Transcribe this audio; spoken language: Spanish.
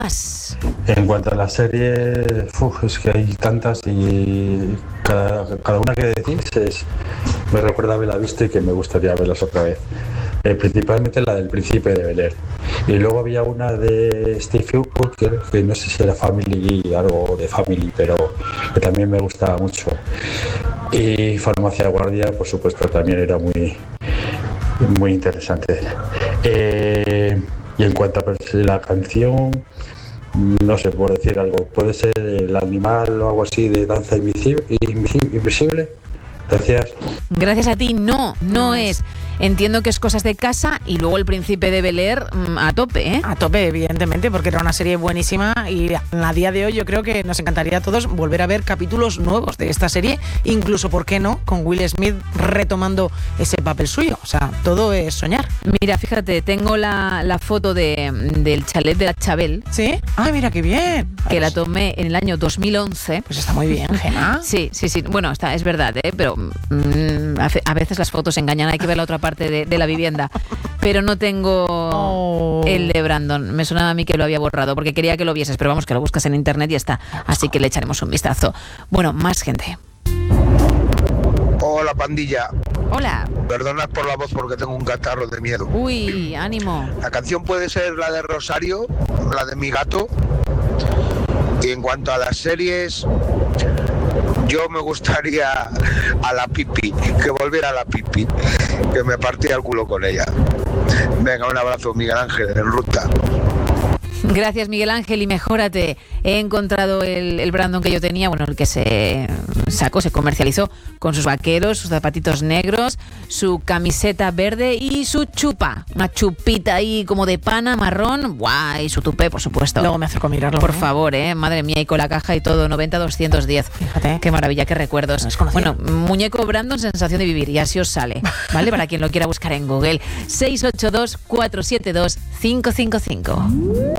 En cuanto a la serie, es que hay tantas y cada una que decís me recuerda haberla visto y que me gustaría verlas otra vez. Principalmente la del Príncipe de Bel-Air. Y luego había una de Steve Walker, que no sé si era Family, algo de Family, pero que también me gustaba mucho. Y Farmacia de Guardia, por supuesto, también era muy, muy interesante. Y en cuanto a la canción, no sé, por decir algo, puede ser El Animal o algo así de Danza Invisible. Gracias. Gracias a ti. No es. Entiendo que es Cosas de Casa y luego El Príncipe de Bel-Air a tope, ¿eh? A tope, evidentemente, porque era una serie buenísima y a día de hoy yo creo que nos encantaría a todos volver a ver capítulos nuevos de esta serie, incluso, ¿por qué no?, con Will Smith retomando ese papel suyo. O sea, todo es soñar. Mira, fíjate, tengo la foto del chalet de la Chabel. ¿Sí? ¡Ay, mira qué bien! Que la tomé en el año 2011. Pues está muy bien, Gemma. Sí. Bueno, es verdad, pero a veces las fotos engañan, hay que ver la otra parte de la vivienda, pero no tengo el de Brandon. Me sonaba a mí que lo había borrado porque quería que lo vieses, pero vamos, que lo buscas en internet y está, así que le echaremos un vistazo. Bueno, más gente. Hola, pandilla. Hola. Perdonad por la voz porque tengo un catarro de miedo. Uy, ánimo. La canción puede ser la de Rosario, la de Mi Gato. Y en cuanto a las series, yo me gustaría a la Pipi, que volviera a la Pipi, que me partía el culo con ella. Venga, un abrazo, Miguel Ángel, en ruta. Gracias, Miguel Ángel, y mejórate. He encontrado el Brandon que yo tenía, bueno, el que se comercializó con sus vaqueros, sus zapatitos negros, su camiseta verde y su chupa. Una chupita ahí como de pana, marrón, guay, su tupé, por supuesto. Luego me acerco a mirarlo. Por favor, madre mía, y con la caja y todo, 90-210. Fíjate. Qué maravilla, qué recuerdos. Bueno, muñeco Brandon, sensación de vivir, y así os sale, ¿vale? Para quien lo quiera buscar en Google. 682-472-555.